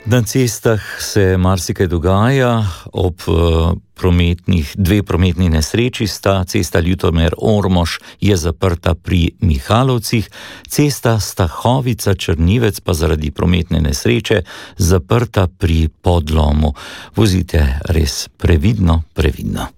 Na cestah se marsikaj dogaja, ob dve prometni nesreči sta. Cesta Ljutomer-Ormož je zaprta pri Mihalovcih, cesta Stahovica-Črnivec pa zaradi prometne nesreče zaprta pri Podlomu. Vozite res previdno, previdno.